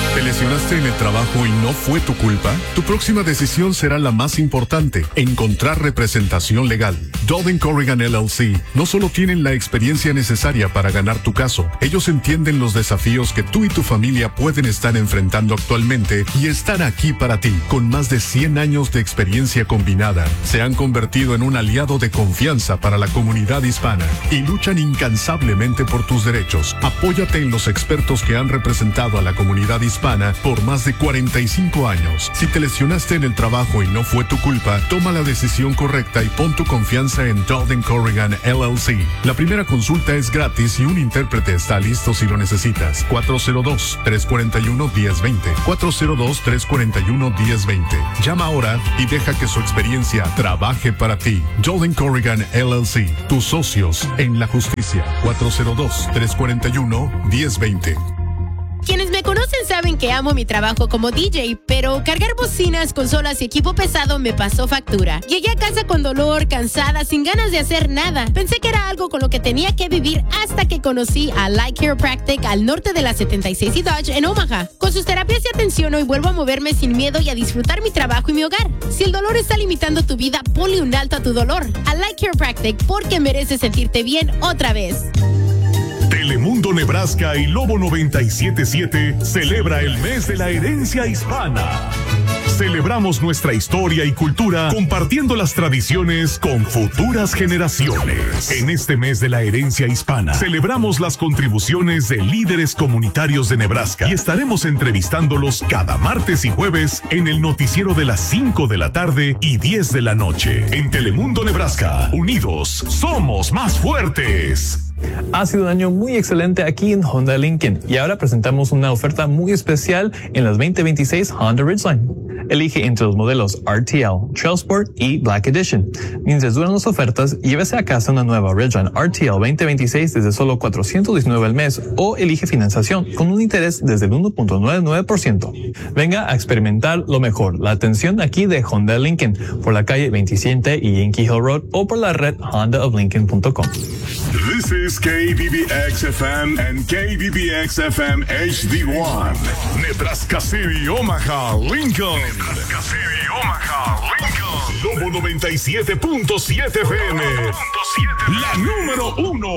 ¿Te lesionaste en el trabajo y no fue tu culpa? Tu próxima decisión será la más importante: encontrar representación legal. Dowden Corrigan LLC no solo tienen la experiencia necesaria para ganar tu caso, ellos entienden los desafíos que tú y tu familia pueden estar enfrentando actualmente y están aquí para ti. Con más de 100 años de experiencia combinada, se han convertido en un aliado de confianza para la comunidad hispana y luchan incansablemente por tus derechos. Apóyate en los expertos que han representado a la comunidad hispana por más de 45 años. Si te lesionaste en el trabajo y no fue tu culpa, toma la decisión correcta y pon tu confianza en Dowden Corrigan LLC. La primera consulta es gratis y un intérprete está listo si lo necesitas. 402-341-1020. 402-341-1020. Llama ahora y deja que su experiencia trabaje para ti. Dowden Corrigan LLC, tus socios en la justicia. 402-341-1020. Quienes me conocen saben que amo mi trabajo como DJ, pero cargar bocinas, consolas y equipo pesado me pasó factura. Llegué a casa con dolor, cansada, sin ganas de hacer nada. Pensé que era algo con lo que tenía que vivir hasta que conocí a Light Chiropractic al norte de la 76 y Dodge en Omaha. Con sus terapias y atención hoy vuelvo a moverme sin miedo y a disfrutar mi trabajo y mi hogar. Si el dolor está limitando tu vida, ponle un alto a tu dolor. A Light Chiropractic, porque mereces sentirte bien otra vez. Telemundo Nebraska y Lobo 97.7 celebra el mes de la herencia hispana. Celebramos nuestra historia y cultura compartiendo las tradiciones con futuras generaciones. En este mes de la herencia hispana, celebramos las contribuciones de líderes comunitarios de Nebraska y estaremos entrevistándolos cada martes y jueves en el noticiero de las 5 de la tarde y 10 de la noche. En Telemundo Nebraska, unidos, somos más fuertes. Ha sido un año muy excelente aquí en Honda Lincoln y ahora presentamos una oferta muy especial en las 2026 Honda Ridgeline. Elige entre los modelos RTL, Trail Sport y Black Edition. Mientras duran las ofertas, llévese a casa una nueva Ridgeline RTL 2026 desde solo $419 al mes o elige financiación con un interés desde el 1.99%. Venga a experimentar lo mejor, la atención aquí de Honda Lincoln por la calle 27 y Yankee Hill Road o por la red hondaoflincoln.com. This is KBBX-FM and KBBX-FM HD1. Nebraska City, Omaha, Lincoln. Nebraska City, Omaha, Lincoln. Lobo 97.7 FM. La número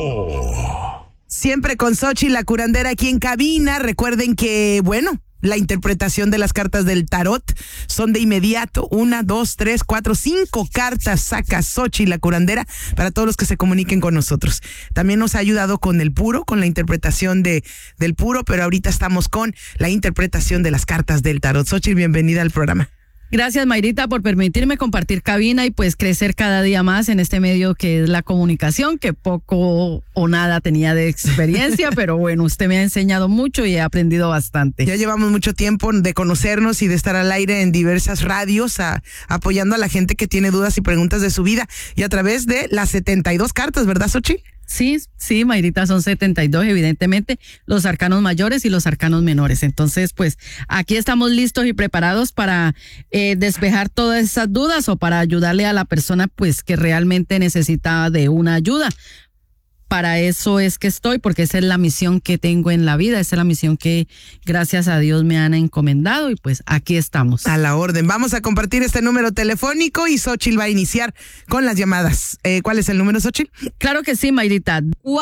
1. Siempre con Xochitl, la curandera, aquí en cabina. Recuerden que, la interpretación de las cartas del tarot son de inmediato. 1, 2, 3, 4, 5 cartas saca Xochitl, la curandera, para todos los que se comuniquen con nosotros. También nos ha ayudado con el puro, con la interpretación del puro, pero ahorita estamos con la interpretación de las cartas del tarot. Xochitl, bienvenida al programa. Gracias, Mayrita, por permitirme compartir cabina y pues crecer cada día más en este medio que es la comunicación, que poco o nada tenía de experiencia, pero bueno, usted me ha enseñado mucho y he aprendido bastante. Ya llevamos mucho tiempo de conocernos y de estar al aire en diversas radios, apoyando a la gente que tiene dudas y preguntas de su vida, y a través de las 72 cartas, ¿verdad, Xochitl? Sí, Mayrita, son 72, evidentemente, los arcanos mayores y los arcanos menores. Entonces, pues, aquí estamos listos y preparados para despejar todas esas dudas o para ayudarle a la persona, pues, que realmente necesita de una ayuda. Para eso es que estoy, porque esa es la misión que tengo en la vida, esa es la misión que gracias a Dios me han encomendado y pues aquí estamos. A la orden. Vamos a compartir este número telefónico y Xochitl va a iniciar con las llamadas. ¿Cuál es el número, Xochitl? Claro que sí, Mayrita.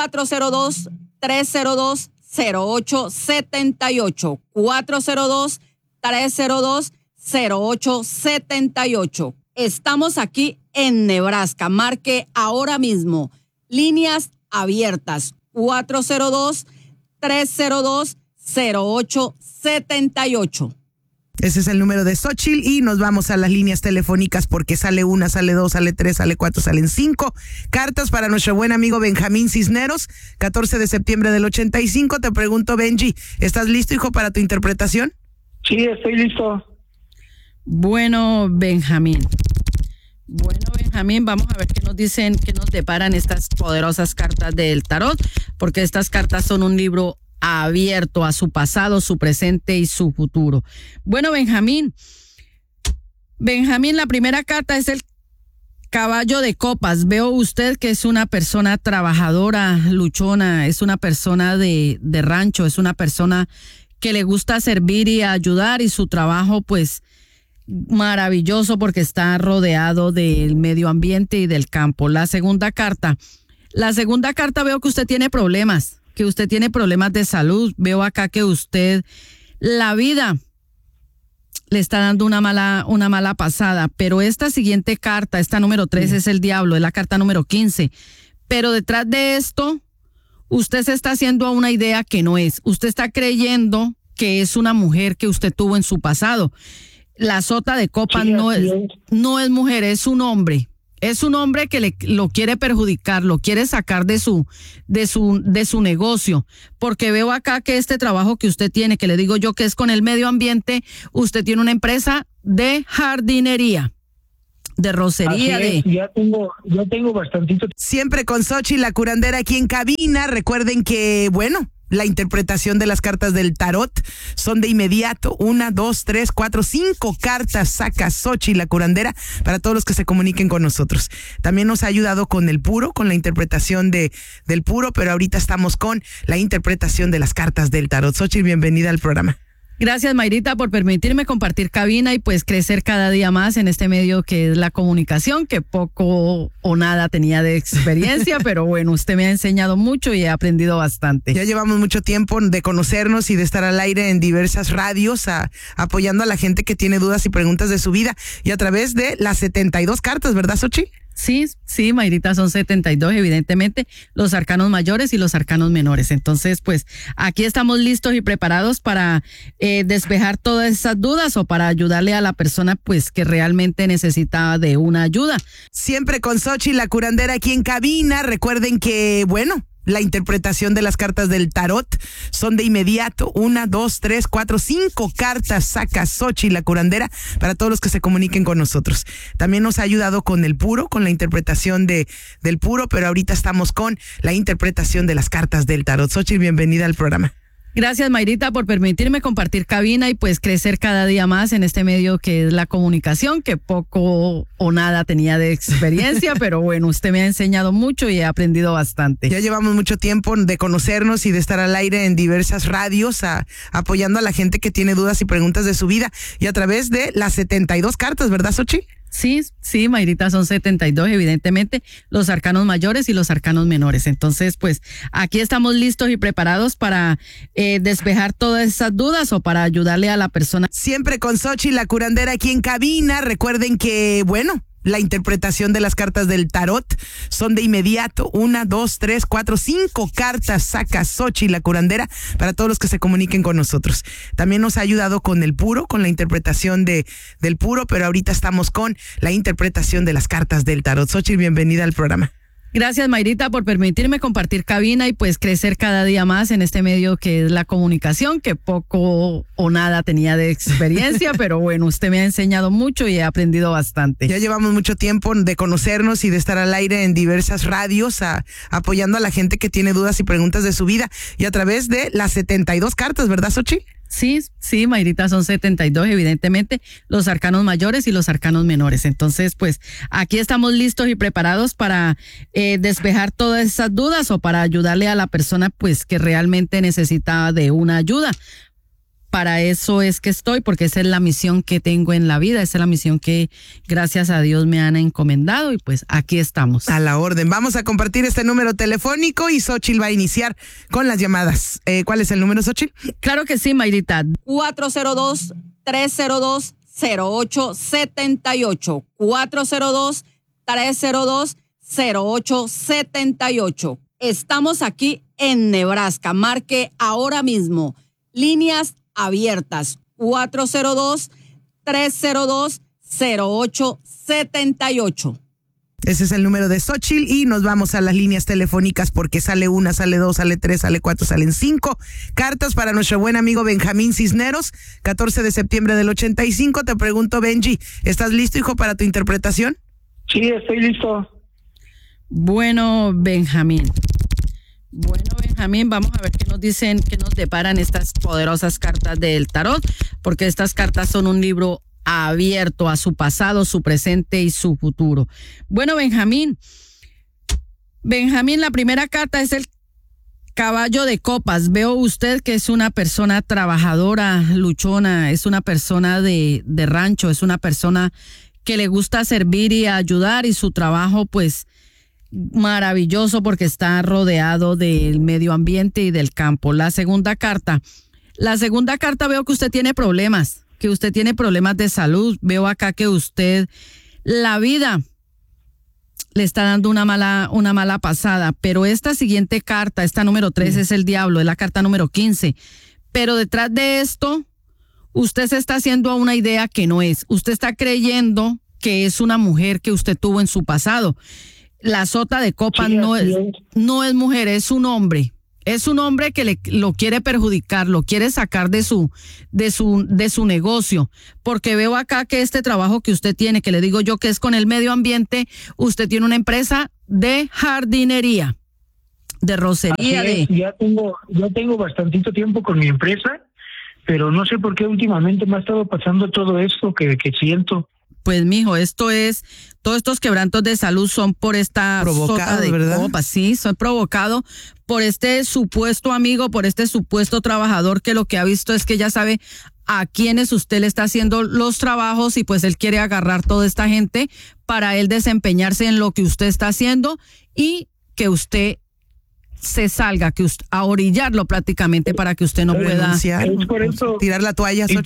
402-302-0878. 402-302-0878. Estamos aquí en Nebraska. Marque ahora mismo. Líneas abiertas. 402-302-0878. Ese es el número de Xochitl y nos vamos a las líneas telefónicas porque sale 1, sale 2, sale 3, sale 4, salen 5 cartas para nuestro buen amigo Benjamín Cisneros, 14 de septiembre del 85. Te pregunto, Benji, ¿estás listo, hijo, para tu interpretación? Sí, estoy listo. Bueno, Benjamín, vamos a ver qué nos dicen, qué nos deparan estas poderosas cartas del tarot, porque estas cartas son un libro abierto a su pasado, su presente y su futuro. Bueno, Benjamín, la primera carta es el caballo de copas. Veo usted que es una persona trabajadora, luchona, es una persona de rancho, es una persona que le gusta servir y ayudar, y su trabajo pues maravilloso porque está rodeado del medio ambiente y del campo. La segunda carta veo que usted tiene problemas, de salud. Veo acá que usted, la vida le está dando una mala pasada, pero esta siguiente carta, esta número 3 es el diablo, es la carta número 15. Pero detrás de esto, usted se está haciendo a una idea que no es. Usted está creyendo que es una mujer que usted tuvo en su pasado. La sota de copas no es mujer, es un hombre. Es un hombre que lo quiere perjudicar, lo quiere sacar de su negocio, porque veo acá que este trabajo que usted tiene, que le digo yo que es con el medio ambiente, usted tiene una empresa de jardinería, de rocería. Ya tengo bastantito. Siempre con Xochitl, la curandera, aquí en cabina. Recuerden que, la interpretación de las cartas del tarot son de inmediato. 1, 2, 3, 4, 5 cartas saca Xochitl, la curandera, para todos los que se comuniquen con nosotros. También nos ha ayudado con el puro, con la interpretación del puro, pero ahorita estamos con la interpretación de las cartas del tarot. Xochitl, bienvenida al programa. Gracias, Mayrita, por permitirme compartir cabina y pues crecer cada día más en este medio que es la comunicación, que poco o nada tenía de experiencia, pero bueno, usted me ha enseñado mucho y he aprendido bastante. Ya llevamos mucho tiempo de conocernos y de estar al aire en diversas radios, apoyando a la gente que tiene dudas y preguntas de su vida, y a través de las 72 cartas, ¿verdad, Xochitl? Sí, Mayrita, son 72, evidentemente, los arcanos mayores y los arcanos menores. Entonces, pues, aquí estamos listos y preparados para despejar todas esas dudas o para ayudarle a la persona, pues, que realmente necesita de una ayuda. Siempre con Xochitl, la curandera, aquí en cabina. Recuerden que, la interpretación de las cartas del tarot son de inmediato. 1, 2, 3, 4, 5 cartas saca Xochitl, la curandera, para todos los que se comuniquen con nosotros. También nos ha ayudado con el puro, con la interpretación del puro, pero ahorita estamos con la interpretación de las cartas del tarot. Xochitl, bienvenida al programa. Gracias, Mayrita, por permitirme compartir cabina y pues crecer cada día más en este medio que es la comunicación, que poco o nada tenía de experiencia, pero bueno, usted me ha enseñado mucho y he aprendido bastante. Ya llevamos mucho tiempo de conocernos y de estar al aire en diversas radios, apoyando a la gente que tiene dudas y preguntas de su vida, y a través de las 72 cartas, ¿verdad, Xochitl? Sí, Mayrita, son 72, evidentemente, los arcanos mayores y los arcanos menores. Entonces, pues, aquí estamos listos y preparados para despejar todas esas dudas o para ayudarle a la persona. Siempre con Xochitl, la curandera, aquí en cabina. Recuerden que, la interpretación de las cartas del tarot son de inmediato. 1, 2, 3, 4, 5 cartas saca Xochitl, la curandera, para todos los que se comuniquen con nosotros. También nos ha ayudado con el puro, con la interpretación del puro, pero ahorita estamos con la interpretación de las cartas del tarot. Xochitl, bienvenida al programa. Gracias, Mayrita, por permitirme compartir cabina y pues crecer cada día más en este medio que es la comunicación, que poco o nada tenía de experiencia, pero bueno, usted me ha enseñado mucho y he aprendido bastante. Ya llevamos mucho tiempo de conocernos y de estar al aire en diversas radios, apoyando a la gente que tiene dudas y preguntas de su vida, y a través de las 72 cartas, ¿verdad, Xochitl? Sí, Mayrita, son 72, evidentemente, los arcanos mayores y los arcanos menores. Entonces, pues, aquí estamos listos y preparados para despejar todas esas dudas o para ayudarle a la persona, pues, que realmente necesita de una ayuda. Para eso es que estoy, porque esa es la misión que tengo en la vida, esa es la misión que gracias a Dios me han encomendado, y pues aquí estamos. A la orden. Vamos a compartir este número telefónico y Xochitl va a iniciar con las llamadas. ¿Cuál es el número, Xochitl? Claro que sí, Mayrita. 402-302-0878. 402-302-0878. Estamos aquí en Nebraska. Marque ahora mismo. Líneas abiertas. 402-302-0878. Ese es el número de Xochitl, y nos vamos a las líneas telefónicas porque sale 1, sale 2, sale 3, sale 4, salen 5 cartas para nuestro buen amigo Benjamín Cisneros, 14 de septiembre del 85. Te pregunto, Benji, ¿estás listo, hijo, para tu interpretación? Sí, estoy listo. Bueno, Benjamín, vamos a ver qué nos dicen, qué nos deparan estas poderosas cartas del tarot, porque estas cartas son un libro abierto a su pasado, su presente y su futuro. Bueno, Benjamín, la primera carta es Caballo de copas, veo usted que es una persona trabajadora, luchona, es una persona de rancho, es una persona que le gusta servir y ayudar, y su trabajo pues maravilloso porque está rodeado del medio ambiente y del campo. La segunda carta veo que usted tiene problemas, de salud. Veo acá que usted, la vida le está dando una mala pasada, pero esta siguiente carta, esta número 3 es el diablo, es la carta número 15. Pero detrás de esto, usted se está haciendo a una idea que no es. Usted está creyendo que es una mujer que usted tuvo en su pasado. La sota de copas no es mujer, es un hombre. Es un hombre que lo quiere perjudicar, lo quiere sacar de su negocio, porque veo acá que este trabajo que usted tiene, que le digo yo que es con el medio ambiente, usted tiene una empresa de jardinería, de rocería. Ya tengo bastantito tiempo con mi empresa, pero no sé por qué últimamente me ha estado pasando todo esto que siento. Pues mijo, todos estos quebrantos de salud son por esta sota de copas, sí, son provocados por este supuesto amigo, por este supuesto trabajador que lo que ha visto es que ya sabe a quienes usted le está haciendo los trabajos, y pues él quiere agarrar toda esta gente para él desempeñarse en lo que usted está haciendo y que usted se salga, a orillarlo prácticamente para que usted no pueda tirar la toalla. Y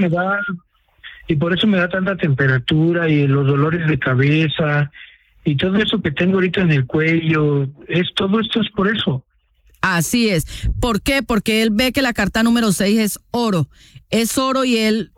por eso me da tanta temperatura y los dolores de cabeza y todo eso que tengo ahorita en el cuello. Todo esto es por eso. Así es. ¿Por qué? Porque él ve que la carta número 6 es oro. Es oro y él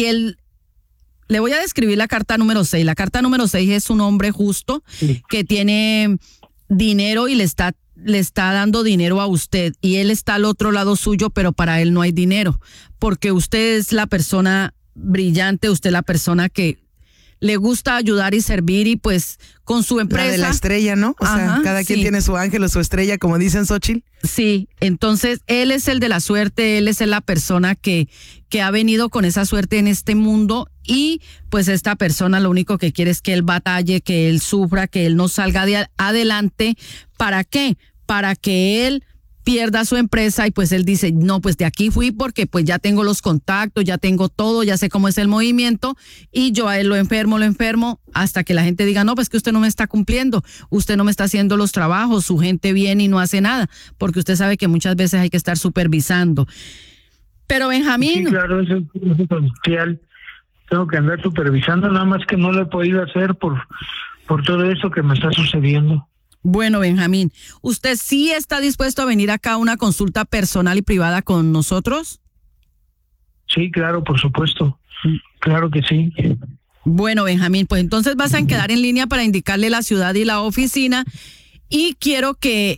le voy a describir la carta número 6. La carta número 6 es un hombre justo que tiene dinero y le está dando dinero a usted, y él está al otro lado suyo, pero para él no hay dinero, porque usted es la persona brillante, usted la persona que le gusta ayudar y servir, y pues con su empresa. La de la estrella, ¿no? O sea, cada quien tiene su ángel o su estrella, como dicen, Xochitl. Sí, entonces él es el de la suerte, él es la persona que ha venido con esa suerte en este mundo, y pues esta persona lo único que quiere es que él batalle, que él sufra, que él no salga adelante. ¿Para qué? Para que él pierda su empresa, y pues él dice, no, pues de aquí fui porque pues ya tengo los contactos, ya tengo todo, ya sé cómo es el movimiento, y yo a él lo enfermo hasta que la gente diga, no, pues que usted no me está cumpliendo, usted no me está haciendo los trabajos, su gente viene y no hace nada, porque usted sabe que muchas veces hay que estar supervisando. Pero Benjamín. Sí, claro, eso es esencial. Tengo que andar supervisando, nada más que no lo he podido hacer por todo eso que me está sucediendo. Bueno, Benjamín, ¿usted sí está dispuesto a venir acá a una consulta personal y privada con nosotros? Sí, claro, por supuesto. Claro que sí. Bueno, Benjamín, pues entonces vas a quedar en línea para indicarle la ciudad y la oficina, y quiero que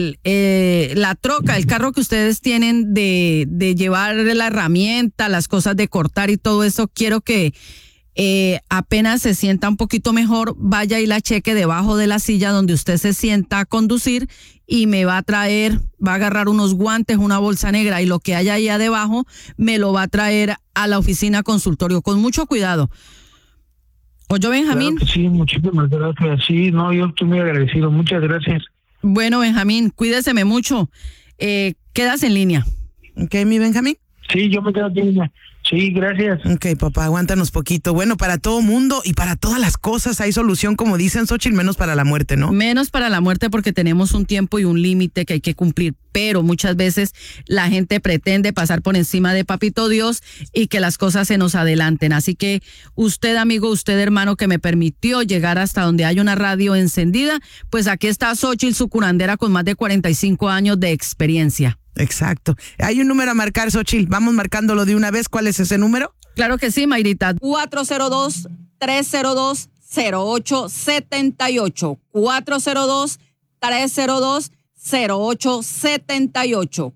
la troca, el carro que ustedes tienen de llevar la herramienta, las cosas de cortar y todo eso, quiero que apenas se sienta un poquito mejor, vaya y la cheque debajo de la silla donde usted se sienta a conducir, y me va a agarrar unos guantes, una bolsa negra, y lo que haya allá debajo me lo va a traer a la oficina consultorio con mucho cuidado. ¿Oyó, Benjamín? Claro que sí, muchísimas gracias. Sí, no, yo estoy muy agradecido. Muchas gracias. Bueno, Benjamín, cuídeseme mucho. Quedas en línea. Ok, mi Benjamín. Sí, yo me quedo aquí en línea. Sí, gracias. Ok, papá, aguántanos poquito. Bueno, para todo mundo y para todas las cosas hay solución, como dicen, Xochitl, menos para la muerte, ¿no? Menos para la muerte, porque tenemos un tiempo y un límite que hay que cumplir, pero muchas veces la gente pretende pasar por encima de Papito Dios y que las cosas se nos adelanten. Así que usted, amigo, usted, hermano, que me permitió llegar hasta donde hay una radio encendida, pues aquí está Xochitl, su curandera con más de 45 años de experiencia. Exacto. Hay un número a marcar, Xochitl. Vamos marcándolo de una vez. ¿Cuál es ese número? Claro que sí, Mayrita. 402-302-0878. 402-302-0878.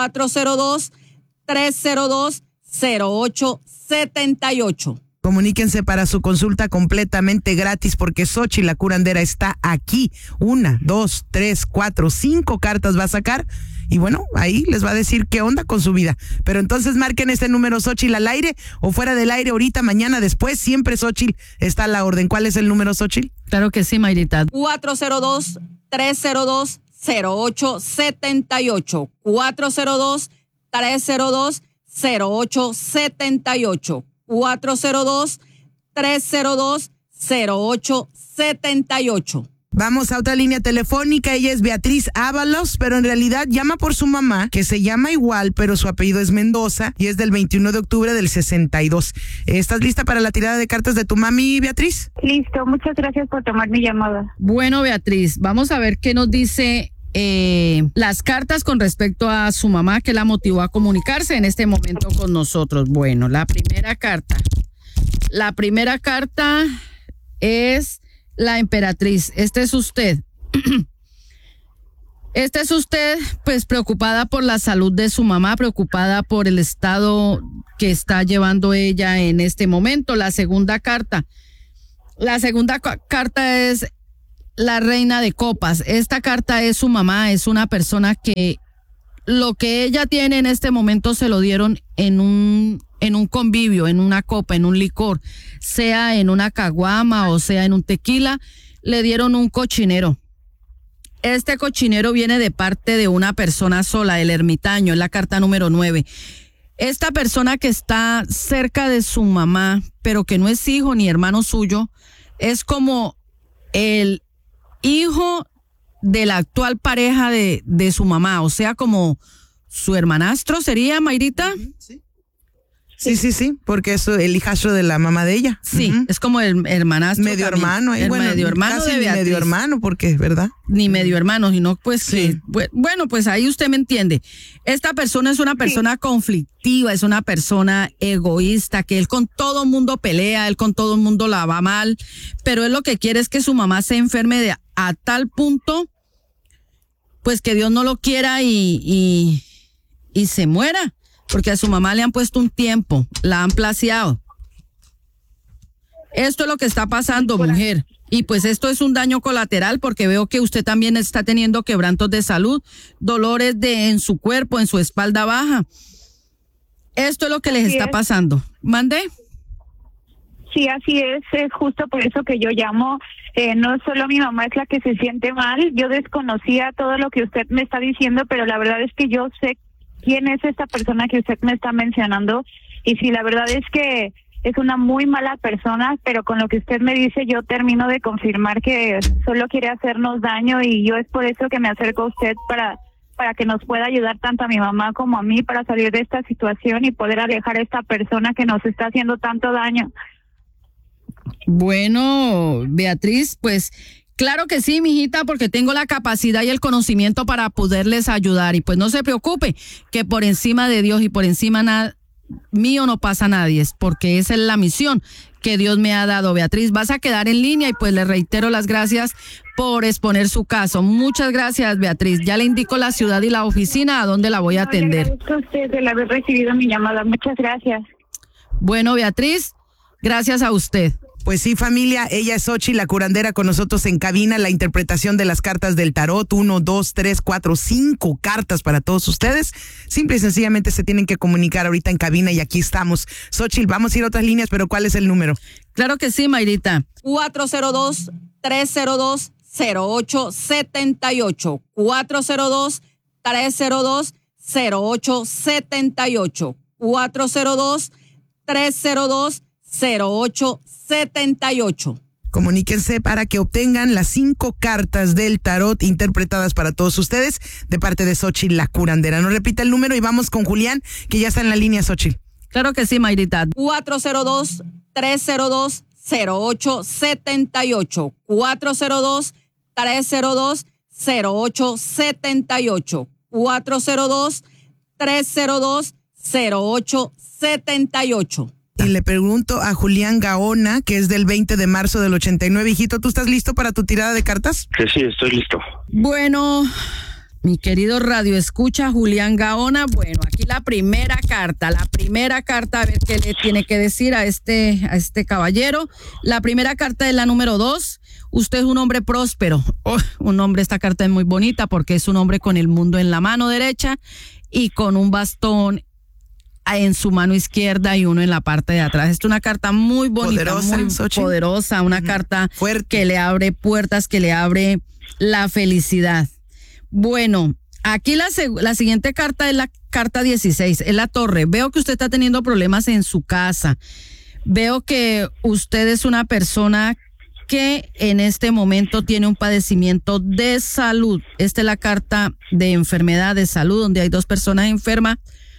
402-302-0878. Comuníquense para su consulta completamente gratis, porque Xochitl, la curandera, está aquí. 1, 2, 3, 4, 5 cartas va a sacar. Y bueno, ahí les va a decir qué onda con su vida. Pero entonces marquen este número, Xochitl, al aire o fuera del aire, ahorita, mañana, después. Siempre Xochitl está a la orden. ¿Cuál es el número, Xochitl? Claro que sí, Mayrita. 402-302-0878. 0878. 402-302-0878. 402-302-0878. Vamos a otra línea telefónica. Ella es Beatriz Ábalos, pero en realidad llama por su mamá, que se llama igual, pero su apellido es Mendoza y es del 21 de octubre del 62. ¿Estás lista para la tirada de cartas de tu mami, Beatriz? Listo, muchas gracias por tomar mi llamada. Bueno, Beatriz, vamos a ver qué nos dice las cartas con respecto a su mamá que la motivó a comunicarse en este momento con nosotros. Bueno, la primera carta es la emperatriz. Este es usted. Este es usted, pues preocupada por la salud de su mamá, preocupada por el estado que está llevando ella en este momento. La segunda carta es la reina de copas. Esta carta es su mamá, es una persona que lo que ella tiene en este momento se lo dieron en un convivio, en una copa, en un licor, sea en una caguama o sea en un tequila, le dieron un cochinero. Este cochinero viene de parte de una persona sola, el ermitaño, es la carta número 9. Esta persona que está cerca de su mamá, pero que no es hijo ni hermano suyo, es como el hijo de la actual pareja de su mamá, o sea, como su hermanastro sería, Mayrita. Sí, porque es el hijastro de la mamá de ella. Sí, es como el hermanastro. Medio también. hermano. Medio hermano casi de ni Beatriz. medio hermano, porque, ¿verdad? Ni medio hermano, sino pues sí. que, bueno, pues ahí usted me entiende. Esta persona es una persona conflictiva, es una persona egoísta, que él con todo el mundo pelea, él con todo el mundo la va mal, pero él lo que quiere es que su mamá se enferme a tal punto, pues que Dios no lo quiera y se muera. Porque a su mamá le han puesto un tiempo, la han placeado. Esto es lo que está pasando, mujer. Y pues esto es un daño colateral porque veo que usted también está teniendo quebrantos de salud, dolores en su cuerpo, en su espalda baja. Esto es lo que les está pasando. ¿Mande? Sí, así es justo por eso que yo llamo. No solo mi mamá es la que se siente mal, yo desconocía todo lo que usted me está diciendo, pero la verdad es que yo sé quién es esta persona que usted me está mencionando, y sí, la verdad es que es una muy mala persona, pero con lo que usted me dice yo termino de confirmar que solo quiere hacernos daño, y yo es por eso que me acerco a usted para que nos pueda ayudar tanto a mi mamá como a mí para salir de esta situación y poder alejar a esta persona que nos está haciendo tanto daño. Bueno, Beatriz, pues claro que sí, mijita, porque tengo la capacidad y el conocimiento para poderles ayudar. Y pues no se preocupe, que por encima de Dios y por encima mío no pasa nadie, es porque esa es la misión que Dios me ha dado. Beatriz, vas a quedar en línea y pues le reitero las gracias por exponer su caso. Muchas gracias, Beatriz. Ya le indico la ciudad y la oficina a donde la voy a atender. Le agradezco a usted el haber recibido mi llamada. Muchas gracias. Bueno, Beatriz, gracias a usted. Pues sí, familia, ella es Xochitl, la curandera, con nosotros en cabina, la interpretación de las cartas del tarot, 1, 2, 3, 4, 5 cartas para todos ustedes. Simple y sencillamente se tienen que comunicar ahorita en cabina y aquí estamos. Xochitl, vamos a ir a otras líneas, pero ¿cuál es el número? Claro que sí, Mayrita. 402-302-0878. 402-302-0878. 402-302-0878. Comuníquense para que obtengan las 5 cartas del tarot interpretadas para todos ustedes de parte de Xochitl, la curandera. No repita el número y vamos con Julián, que ya está en la línea, Xochitl. Claro que sí, Mayrita. 402-302-0878. 402-302-0878. 402-302-0878. Y le pregunto a Julián Gaona, que es del 20 de marzo del 89. Hijito, ¿tú estás listo para tu tirada de cartas? Sí, estoy listo. Bueno, mi querido radio escucha Julián Gaona, bueno, aquí la primera carta, a ver qué le tiene que decir a este caballero. La primera carta es la número 2. Usted es un hombre próspero. Esta carta es muy bonita porque es un hombre con el mundo en la mano derecha y con un bastón en su mano izquierda y uno en la parte de atrás. Es una carta muy bonita, poderosa, muy Xochitl. Poderosa, una carta fuerte, que le abre puertas, que le abre la felicidad. Bueno, aquí la siguiente carta es la carta 16, es la torre. Veo que usted está teniendo problemas en su casa. Veo que usted es una persona que en este momento tiene un padecimiento de salud. Esta es la carta de enfermedad, de salud, donde hay 2 personas enfermas.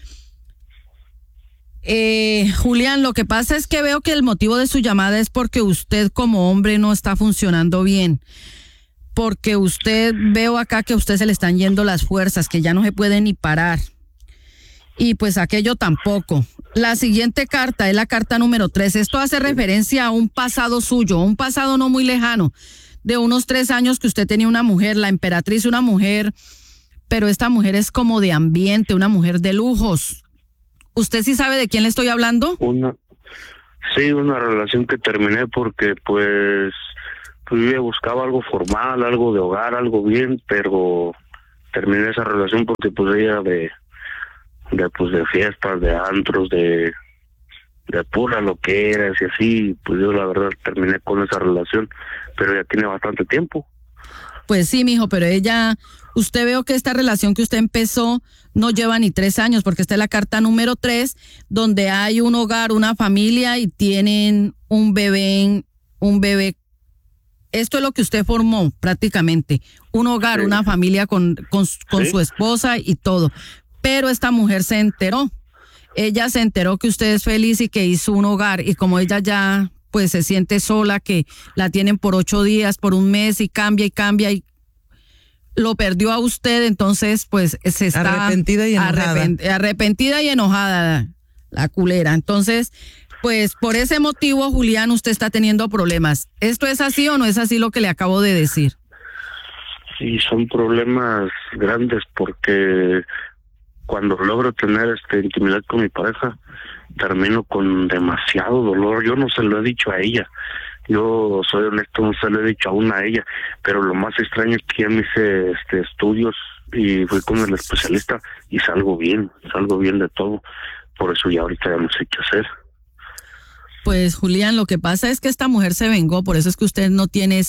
Julián, lo que pasa es que veo que el motivo de su llamada es porque usted como hombre no está funcionando bien. Porque veo acá que a usted se le están yendo las fuerzas, que ya no se puede ni parar. Y pues aquello tampoco. La siguiente carta es la carta número 3. Esto hace referencia a un pasado suyo, un pasado no muy lejano, de unos 3 años que usted tenía una mujer, la emperatriz, una mujer, pero esta mujer es como de ambiente, una mujer de lujos. ¿Usted sí sabe de quién le estoy hablando? Una relación que terminé porque pues yo buscaba algo formal, algo de hogar, algo bien, pero terminé esa relación porque pues ella de fiestas, de antros, de pura loqueras y así, pues yo la verdad terminé con esa relación, pero ya tiene bastante tiempo. Pues sí, mijo, pero usted veo que esta relación que usted empezó no lleva ni 3 años, porque esta es la carta número 3, donde hay un hogar, una familia y tienen un bebé. Esto es lo que usted formó prácticamente, un hogar, sí. Una familia con ¿sí? Su esposa y todo. Pero esta mujer se enteró. Ella se enteró que usted es feliz y que hizo un hogar. Y como ella ya pues se siente sola, que la tienen por 8 días, por un mes y cambia y lo perdió a usted, entonces pues se está arrepentida y enojada. Arrepentida y enojada la culera. Entonces, pues por ese motivo, Julián, usted está teniendo problemas. ¿Esto es así o no es así lo que le acabo de decir? Sí, son problemas grandes porque cuando logro tener intimidad con mi pareja, termino con demasiado dolor. Yo no se lo he dicho a ella. Yo soy honesto, no se lo he dicho aún a ella. Pero lo más extraño es que ya me hice estudios y fui con el especialista y salgo bien de todo. Por eso ya ahorita ya no sé qué hacer. Pues Julián, lo que pasa es que esta mujer se vengó, por eso es que usted no tiene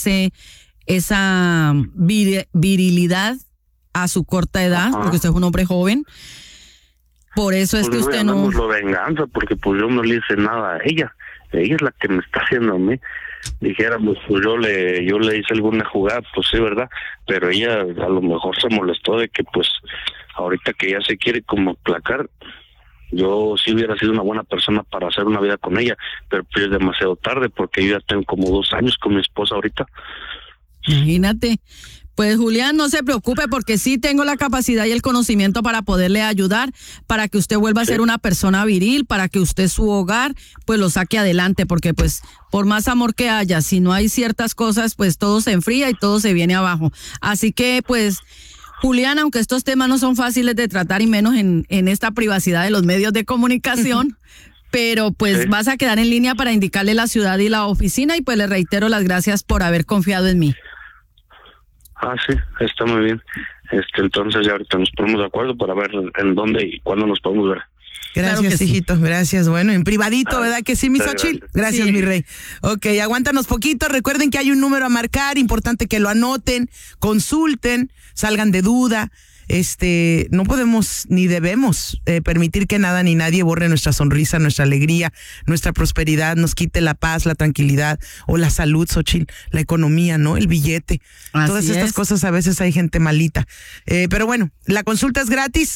esa virilidad a su corta edad, ajá, porque usted es un hombre joven. Por eso es pues que usted no... lo venganza, porque pues yo no le hice nada a ella. Ella es la que me está haciendo a mí. Dijéramos, pues yo le hice alguna jugada, pues sí, ¿verdad? Pero ella a lo mejor se molestó de que pues ahorita que ella se quiere como aplacar, yo sí hubiera sido una buena persona para hacer una vida con ella, pero pues es demasiado tarde porque yo ya tengo como 2 años con mi esposa ahorita. Imagínate. Pues Julián, no se preocupe porque sí tengo la capacidad y el conocimiento para poderle ayudar, para que usted vuelva a ser una persona viril, para que usted su hogar pues lo saque adelante, porque pues por más amor que haya, si no hay ciertas cosas, pues todo se enfría y todo se viene abajo. Así que pues Julián, aunque estos temas no son fáciles de tratar y menos en esta privacidad de los medios de comunicación, pero pues vas a quedar en línea para indicarle la ciudad y la oficina y pues le reitero las gracias por haber confiado en mí. Ah, sí, está muy bien. Entonces ya ahorita nos ponemos de acuerdo para ver en dónde y cuándo nos podemos ver. Gracias, claro hijito, sí. Gracias. Bueno, en privadito, ¿verdad que sí, mi Xochitl? Gracias, sí. Mi rey. Ok, aguántanos poquito. Recuerden que hay un número a marcar, importante que lo anoten, consulten, salgan de duda. No podemos ni debemos permitir que nada ni nadie borre nuestra sonrisa, nuestra alegría, nuestra prosperidad, nos quite la paz, la tranquilidad o la salud, Xochitl, la economía, ¿no? El billete. Así todas estas cosas, a veces hay gente malita. Pero bueno, la consulta es gratis,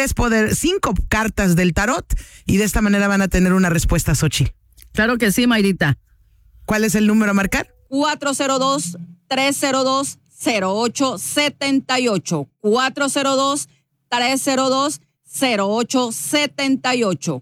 5 cartas del tarot y de esta manera van a tener una respuesta, Xochitl. Claro que sí, Mayrita. ¿Cuál es el número a marcar? 402-302-0878. 402-302-0878.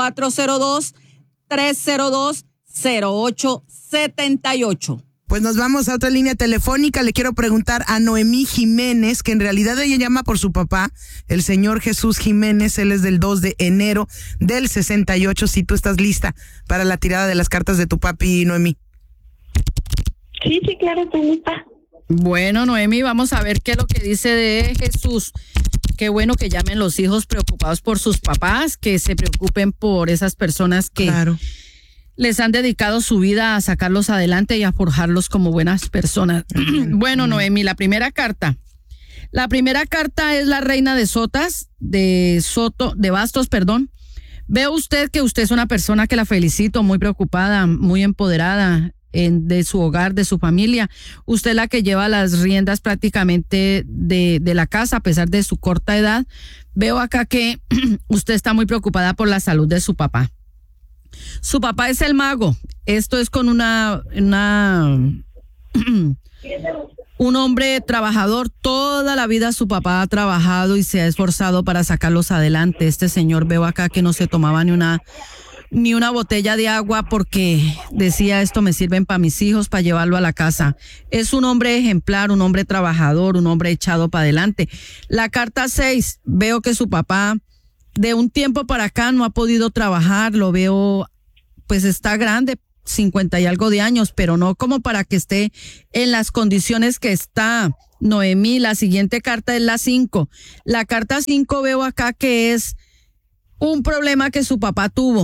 402-302-0878. Pues nos vamos a otra línea telefónica. Le quiero preguntar a Noemí Jiménez, que en realidad ella llama por su papá, el señor Jesús Jiménez. Él es del 2 de enero del 68. Si tú estás lista para la tirada de las cartas de tu papi, Noemí. Sí, claro, estoy lista. Bueno, Noemí, vamos a ver qué es lo que dice de Jesús. Qué bueno que llamen los hijos preocupados por sus papás, que se preocupen por esas personas que les han dedicado su vida a sacarlos adelante y a forjarlos como buenas personas. Bueno, Noemí, la primera carta. La primera carta es la reina de bastos, perdón. Veo usted que usted es una persona que la felicito, muy preocupada, muy empoderada de su hogar, de su familia. Usted es la que lleva las riendas prácticamente de la casa a pesar de su corta edad. Veo acá que usted está muy preocupada por la salud de su papá. Su papá es el mago. Esto es con un hombre trabajador. Toda la vida su papá ha trabajado y se ha esforzado para sacarlos adelante. Este señor, veo acá que no se tomaba ni una botella de agua porque decía, esto me sirven para mis hijos, para llevarlo a la casa. Es un hombre ejemplar, un hombre trabajador, un hombre echado para adelante. La carta 6, veo que su papá de un tiempo para acá no ha podido trabajar, lo veo, pues está grande, 50 y algo de años, pero no como para que esté en las condiciones que está. Noemí, la siguiente carta es la 5. La carta 5 veo acá que es un problema que su papá tuvo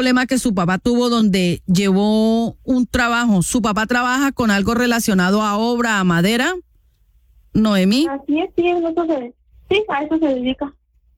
donde llevó un trabajo. Su papá trabaja con algo relacionado a obra, a madera. Noemí. Así es, sí, a eso se dedica.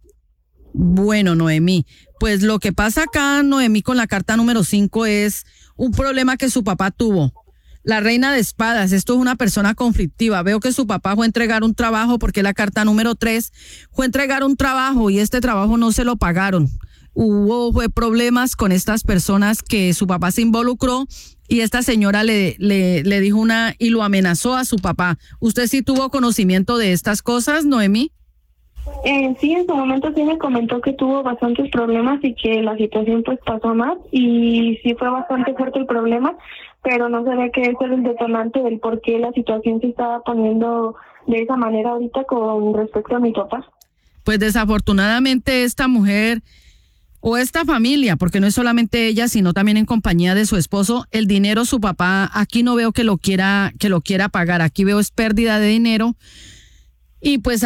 Bueno, Noemí, pues lo que pasa acá, Noemí, con la carta número 5 es un problema que su papá tuvo. La reina de espadas, esto es una persona conflictiva. Veo que su papá fue a entregar un trabajo, porque la carta número 3 fue a entregar un trabajo y este trabajo no se lo pagaron. Fue problemas con estas personas que su papá se involucró y esta señora le dijo y lo amenazó a su papá. ¿Usted sí tuvo conocimiento de estas cosas, Noemí? Sí, en su momento sí me comentó que tuvo bastantes problemas y que la situación pues pasó a más y sí fue bastante fuerte el problema, pero no se ve que ese es el detonante del por qué la situación se estaba poniendo de esa manera ahorita con respecto a mi papá. Pues desafortunadamente esta mujer o esta familia, porque no es solamente ella, sino también en compañía de su esposo, el dinero su papá, aquí no veo que lo quiera pagar, aquí veo es pérdida de dinero. Y pues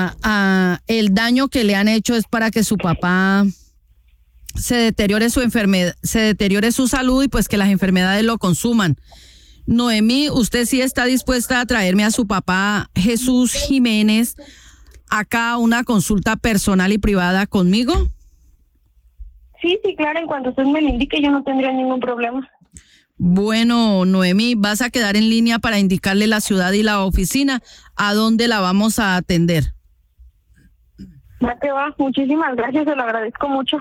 el daño que le han hecho es para que su papá se deteriore su enfermedad, se deteriore su salud y pues que las enfermedades lo consuman. Noemí, ¿usted sí está dispuesta a traerme a su papá Jesús Jiménez acá a una consulta personal y privada conmigo? Sí, claro, en cuanto usted me lo indique yo no tendría ningún problema. Bueno, Noemí, vas a quedar en línea para indicarle la ciudad y la oficina a dónde la vamos a atender. Ya te va, muchísimas gracias, se lo agradezco mucho.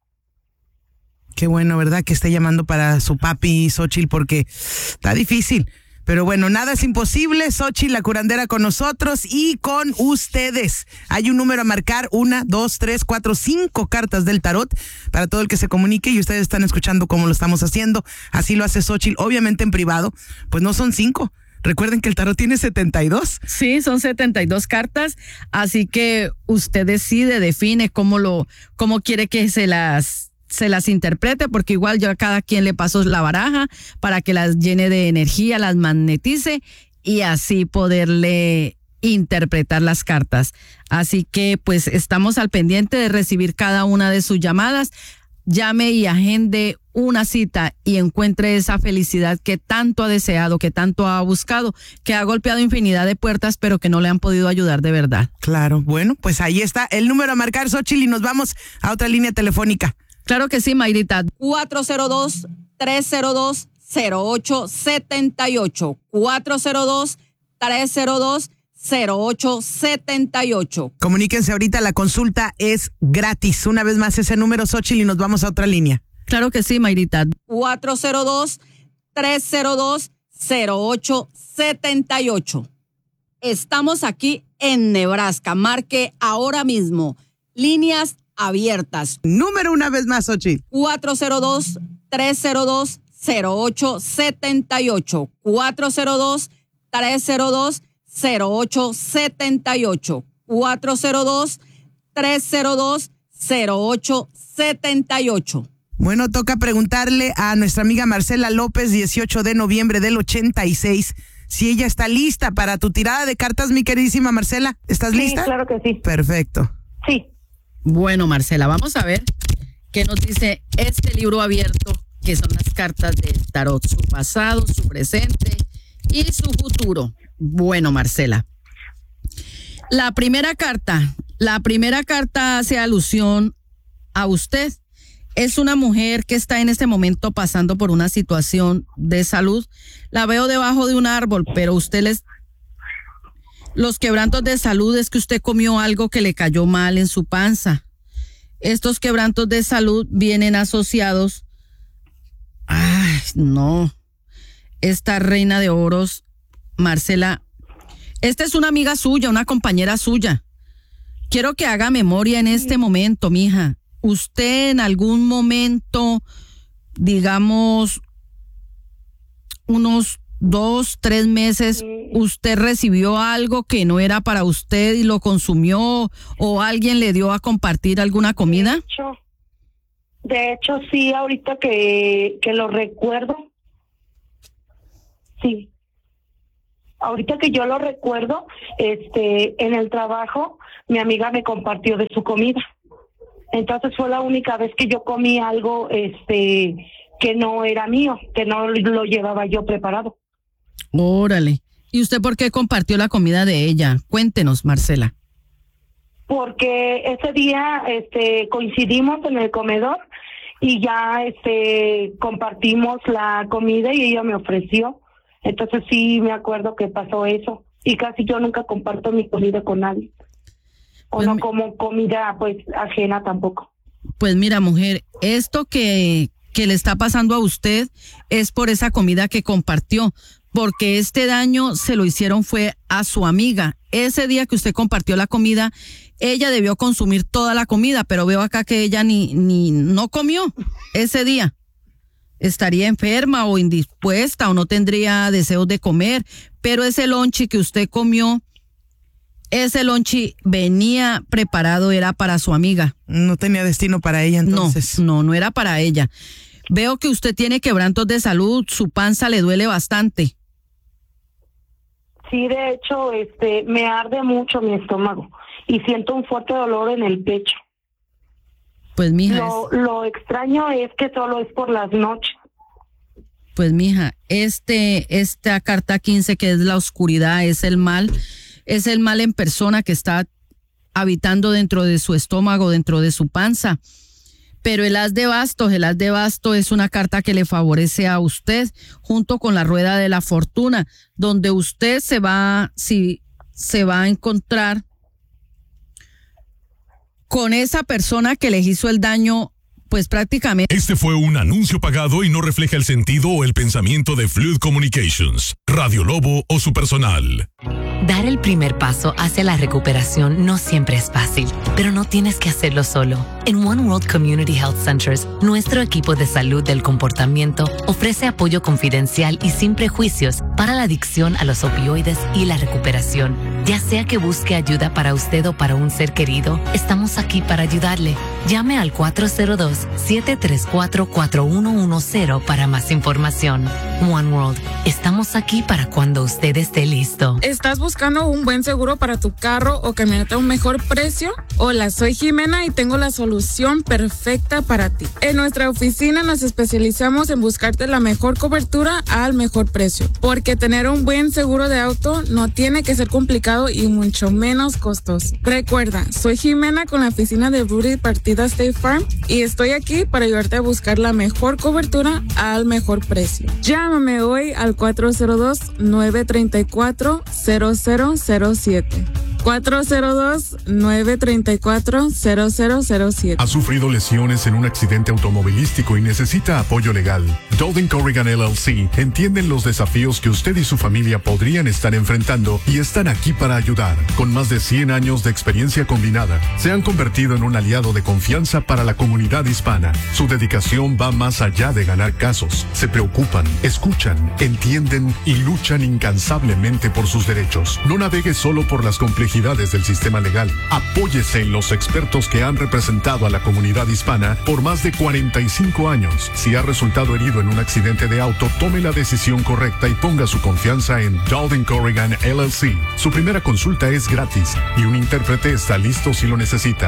Qué bueno, ¿verdad? Que esté llamando para su papi, Xochitl, porque está difícil. Pero bueno, nada es imposible. Xochitl, la curandera, con nosotros y con ustedes. Hay un número a marcar, 1, 2, 3, 4, 5 cartas del tarot para todo el que se comunique y ustedes están escuchando cómo lo estamos haciendo. Así lo hace Xochitl, obviamente en privado, pues no son 5. Recuerden que el tarot tiene 72. Sí, son 72 cartas, así que usted define cómo quiere que se las interprete, porque igual yo a cada quien le paso la baraja para que las llene de energía, las magnetice y así poderle interpretar las cartas. Así que pues estamos al pendiente de recibir cada una de sus llamadas. Llame y agende una cita y encuentre esa felicidad que tanto ha deseado, que tanto ha buscado, que ha golpeado infinidad de puertas, pero que no le han podido ayudar de verdad. Claro, bueno, pues ahí está el número a marcar, Xochitl, y nos vamos a otra línea telefónica. Claro que sí, Mayrita. 402-302-0878. 402-302-0878. Comuníquense ahorita, la consulta es gratis. Una vez más ese número, Xochitl, y nos vamos a otra línea. Claro que sí, Mayrita. 402-302-0878. Estamos aquí en Nebraska. Marque ahora mismo. Líneas abiertas. Número una vez más, Xochitl. 402-302-0878. 402-302-0878. 402-302-0878. Bueno, toca preguntarle a nuestra amiga Marcela López, 18 de noviembre del 86, si ella está lista para tu tirada de cartas, mi queridísima Marcela. ¿Estás lista? Sí, claro que sí. Perfecto. Sí. Bueno, Marcela, vamos a ver qué nos dice este libro abierto, que son las cartas del tarot, su pasado, su presente y su futuro. Bueno, Marcela, La primera carta hace alusión a usted. Es una mujer que está en este momento pasando por una situación de salud. La veo debajo de un árbol, pero los quebrantos de salud es que usted comió algo que le cayó mal en su panza. Estos quebrantos de salud vienen asociados. Ay, no. Esta reina de oros, Marcela, esta es una amiga suya, una compañera suya. Quiero que haga memoria en este momento, mija. Usted en algún momento, digamos, unos 2, 3 meses, usted recibió algo que no era para usted y lo consumió, o alguien le dio a compartir alguna comida. De hecho, sí, ahorita que lo recuerdo, sí. Ahorita que yo lo recuerdo, en el trabajo, mi amiga me compartió de su comida. Entonces fue la única vez que yo comí algo, que no era mío, que no lo llevaba yo preparado. Órale. ¿Y usted por qué compartió la comida de ella? Cuéntenos, Marcela. Porque ese día, coincidimos en el comedor y ya, compartimos la comida y ella me ofreció. Entonces sí me acuerdo que pasó eso. Y casi yo nunca comparto mi comida con nadie. O pues no como comida pues ajena tampoco. Pues mira, mujer, esto que le está pasando a usted es por esa comida que compartió, porque este daño se lo hicieron fue a su amiga. Ese día que usted compartió la comida, ella debió consumir toda la comida, pero veo acá que ella no comió ese día. Estaría enferma o indispuesta o no tendría deseos de comer, pero ese lonche que usted comió, ese lonche venía preparado, era para su amiga. No tenía destino para ella entonces. No era para ella. Veo que usted tiene quebrantos de salud, su panza le duele bastante. Sí, de hecho, me arde mucho mi estómago y siento un fuerte dolor en el pecho. Pues mija, lo extraño es que solo es por las noches. Pues mija, esta carta 15 que es la oscuridad, es el mal en persona que está habitando dentro de su estómago, dentro de su panza. Pero el as de bastos es una carta que le favorece a usted junto con la rueda de la fortuna, donde usted se va a encontrar con esa persona que le hizo el daño, pues prácticamente. Este fue un anuncio pagado y no refleja el sentido o el pensamiento de Fluid Communications, Radio Lobo o su personal. Dar el primer paso hacia la recuperación no siempre es fácil, pero no tienes que hacerlo solo. En One World Community Health Centers, nuestro equipo de salud del comportamiento ofrece apoyo confidencial y sin prejuicios para la adicción a los opioides y la recuperación. Ya sea que busque ayuda para usted o para un ser querido, estamos aquí para ayudarle. Llame al 402-734-4110 para más información. One World, estamos aquí para cuando usted esté listo. ¿Estás buscando un buen seguro para tu carro o camioneta a un mejor precio? Hola, soy Jimena y tengo la solución perfecta para ti. En nuestra oficina nos especializamos en buscarte la mejor cobertura al mejor precio, porque tener un buen seguro de auto no tiene que ser complicado y mucho menos costoso. Recuerda, soy Jimena con la oficina de Rudy Partida State Farm y estoy aquí para ayudarte a buscar la mejor cobertura al mejor precio. Llámame hoy al 402-934-0007. 402-934-0007. ¿Ha sufrido lesiones en un accidente automovilístico y necesita apoyo legal? Dowden Corrigan LLC entienden los desafíos que usted y su familia podrían estar enfrentando y están aquí para ayudar. Con más de 100 años de experiencia combinada, se han convertido en un aliado de confianza para la comunidad hispana. Su dedicación va más allá de ganar casos. Se preocupan, escuchan, entienden y luchan incansablemente por sus derechos. No navegue solo por las complejidades del sistema legal. Apóyese en los expertos que han representado a la comunidad hispana por más de 45 años. Si ha resultado herido en un accidente de auto, tome la decisión correcta y ponga su confianza en Dowden Corrigan LLC. Su primera consulta es gratis y un intérprete está listo si lo necesita.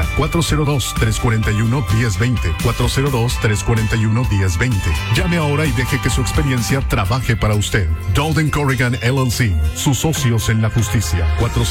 402-341-1020. 402-341-1020. Llame ahora y deje que su experiencia trabaje para usted. Dowden Corrigan LLC. Sus socios en la justicia.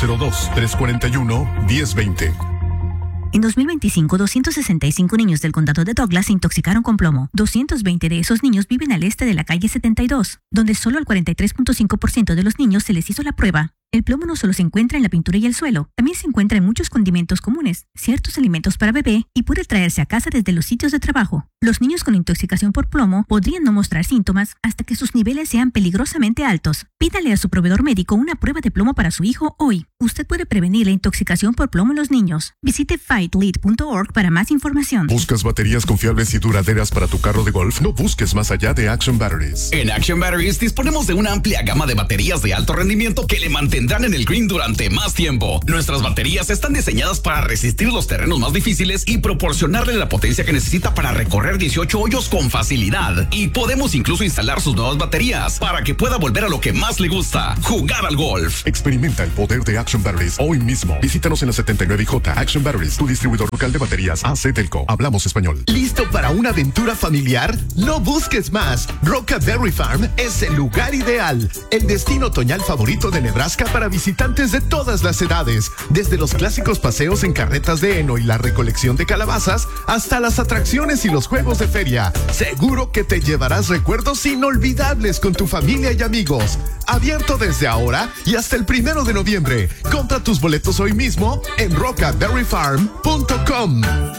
402-341-1020. En 2025, 265 niños del condado de Douglas se intoxicaron con plomo. 220 de esos niños viven al este de la calle 72, donde solo al 43.5% de los niños se les hizo la prueba. El plomo no solo se encuentra en la pintura y el suelo, también se encuentra en muchos condimentos comunes, ciertos alimentos para bebé y puede traerse a casa desde los sitios de trabajo. Los niños con intoxicación por plomo podrían no mostrar síntomas hasta que sus niveles sean peligrosamente altos. Pídale a su proveedor médico una prueba de plomo para su hijo hoy. Usted puede prevenir la intoxicación por plomo en los niños. Visite fightlead.org para más información. ¿Buscas baterías confiables y duraderas para tu carro de golf? No busques más allá de Action Batteries. En Action Batteries disponemos de una amplia gama de baterías de alto rendimiento que le mantendrán en el green durante más tiempo. Nuestras baterías están diseñadas para resistir los terrenos más difíciles y proporcionarle la potencia que necesita para recorrer 18 hoyos con facilidad. Y podemos incluso instalar sus nuevas baterías para que pueda volver a lo que más le gusta, jugar al golf. Experimenta el poder de Action Batteries hoy mismo. Visítanos en la 79J. Action Batteries, tu distribuidor local de baterías AC Delco. Hablamos español. ¿Listo para una aventura familiar? No busques más. Roca Berry Farm es el lugar ideal. El destino otoñal favorito de Nebraska para visitantes de todas las edades. Desde los clásicos paseos en carretas de heno y la recolección de calabazas hasta las atracciones y los juegos de feria. Seguro que te llevarás recuerdos inolvidables con tu familia y amigos. Abierto desde ahora y hasta el 1 de noviembre. Compra tus boletos hoy mismo en rocaberryfarm.com.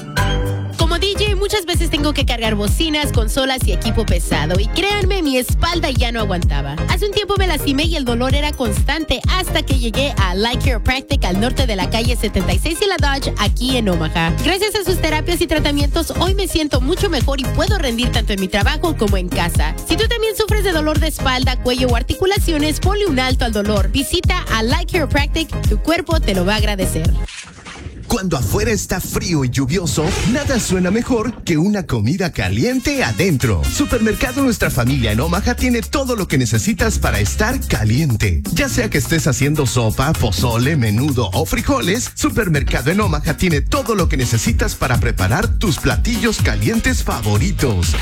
Como DJ, muchas veces tengo que cargar bocinas, consolas y equipo pesado. Y créanme, mi espalda ya no aguantaba. Hace un tiempo me lastimé y el dolor era constante hasta que llegué a Light Chiropractic al norte de la calle 76 y la Dodge, aquí en Omaha. Gracias a sus terapias y tratamientos, hoy me siento mucho mejor y puedo rendir tanto en mi trabajo como en casa. Si tú también sufres de dolor de espalda, cuello o articulaciones, ponle un alto al dolor. Visita a Light Chiropractic, tu cuerpo te lo va a agradecer. Cuando afuera está frío y lluvioso, nada suena mejor que una comida caliente adentro. Supermercado Nuestra Familia en Omaha tiene todo lo que necesitas para estar caliente. Ya sea que estés haciendo sopa, pozole, menudo o frijoles, Supermercado en Omaha tiene todo lo que necesitas para preparar tus platillos calientes favoritos.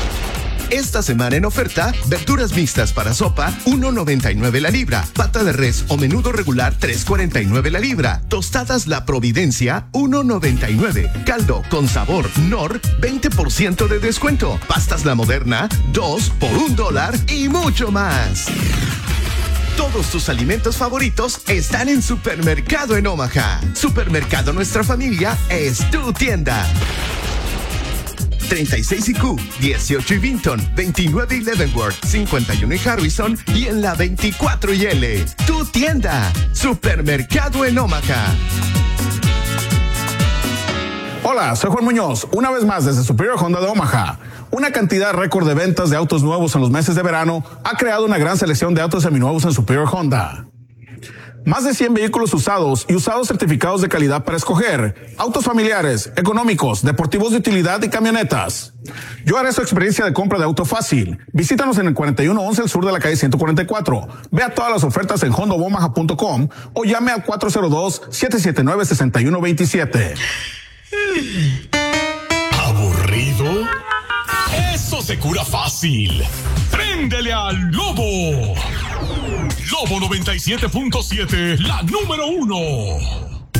Esta semana en oferta, verduras mixtas para sopa, $1.99 la libra. Pata de res o menudo regular, $3.49 la libra. Tostadas La Providencia, $1.99. Caldo con sabor Nor, 20% de descuento. Pastas La Moderna, 2 por $1 y mucho más. Todos tus alimentos favoritos están en Supermercado en Omaha. Supermercado Nuestra Familia es tu tienda. 36 y Q, 18 y Vinton, 29 y Leavenworth, 51 y Harrison y en la 24 y L. Tu tienda, Supermercado en Omaha. Hola, soy Juan Muñoz, una vez más desde Superior Honda de Omaha. Una cantidad récord de ventas de autos nuevos en los meses de verano ha creado una gran selección de autos seminuevos en Superior Honda. Más de 100 vehículos usados y usados certificados de calidad para escoger. Autos familiares, económicos, deportivos de utilidad y camionetas. Yo haré su experiencia de compra de auto fácil. Visítanos en el 4111 al sur de la calle 144. Vea todas las ofertas en hondaomaha.com o llame al 402-779-6127. ¿Aburrido? Eso se cura fácil. ¡Préndele al Lobo! Lobo 97.7, la número 1.